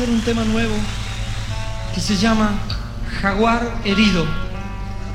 hacer un tema nuevo que se llama Jaguar Herido.